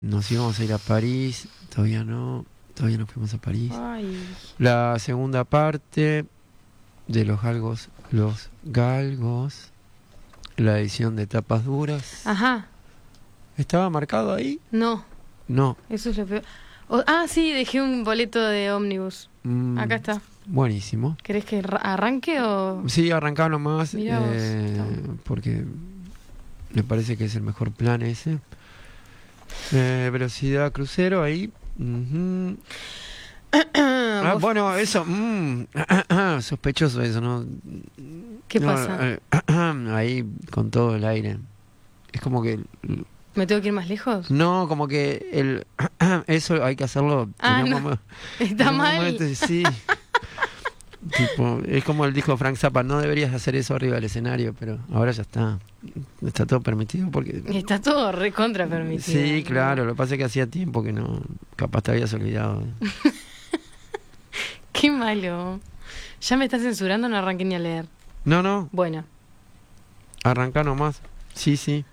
nos íbamos a ir a París, todavía no fuimos a París. Ay. La segunda parte de Los Galgos, la edición de tapas duras. Ajá. ¿Estaba marcado ahí? No, No. eso es lo peor. Sí, dejé un boleto de ómnibus. Acá está. Buenísimo. ¿Querés que arranque o...? Sí, arrancá nomás, Mirá vos. porque me parece que es el mejor plan ese. Velocidad crucero ahí. Uh-huh. Bueno, eso. Sospechoso eso, ¿no? ¿Qué pasa? Ahí con todo el aire. Es como que... ¿Me tengo que ir más lejos? No, como que eso hay que hacerlo. No. Está mal. Momento, sí. Tipo, es como el dijo Frank Zappa, no deberías hacer eso arriba del escenario, pero ahora ya está. Está todo permitido porque... Está todo recontra permitido. Sí, claro, lo que pasa es que hacía tiempo que no... Capaz te habías olvidado. Qué malo. Ya me estás censurando, no arranqué ni a leer. No. Bueno. Arrancá nomás. Sí.